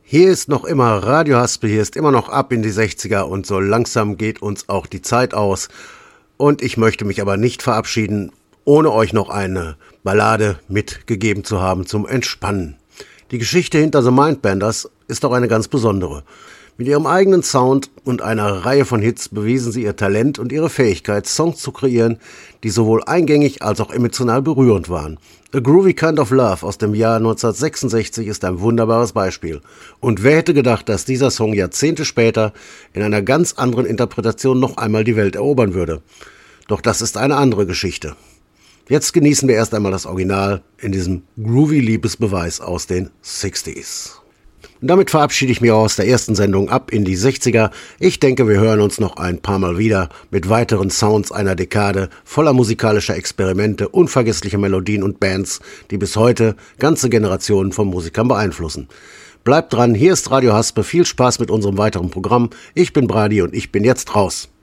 Hier ist noch immer Radio Haspel, hier ist immer noch Ab in die 60er und so langsam geht uns auch die Zeit aus. Und ich möchte mich aber nicht verabschieden, ohne euch noch eine Ballade mitgegeben zu haben zum Entspannen. Die Geschichte hinter The Mindbenders ist auch eine ganz besondere. Mit ihrem eigenen Sound und einer Reihe von Hits bewiesen sie ihr Talent und ihre Fähigkeit, Songs zu kreieren, die sowohl eingängig als auch emotional berührend waren. A Groovy Kind of Love aus dem Jahr 1966 ist ein wunderbares Beispiel. Und wer hätte gedacht, dass dieser Song Jahrzehnte später in einer ganz anderen Interpretation noch einmal die Welt erobern würde? Doch das ist eine andere Geschichte. Jetzt genießen wir erst einmal das Original in diesem groovy Liebesbeweis aus den 60s. Und damit verabschiede ich mich aus der ersten Sendung Ab in die 60er. Ich denke, wir hören uns noch ein paar Mal wieder mit weiteren Sounds einer Dekade voller musikalischer Experimente, unvergesslicher Melodien und Bands, die bis heute ganze Generationen von Musikern beeinflussen. Bleibt dran, hier ist Radio Haspel. Viel Spaß mit unserem weiteren Programm. Ich bin Brady und ich bin jetzt raus.